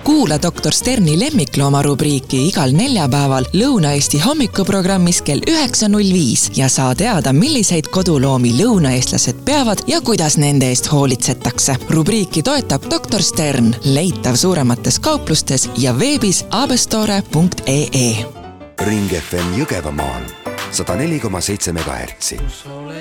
Kuula Dr. Sterni lemmiklooma rubriiki igal neljapäeval Lõuna-Eesti hommikuprogrammis kell 9.05 ja saa teada, milliseid koduloomi lõunaeestlased peavad ja kuidas nende eest hoolitsetakse. Rubriiki toetab Dr. Stern, leitav suuremates kauplustes ja veebis abestore.ee. Ring FM Jõgevamaal 104,7 MHz.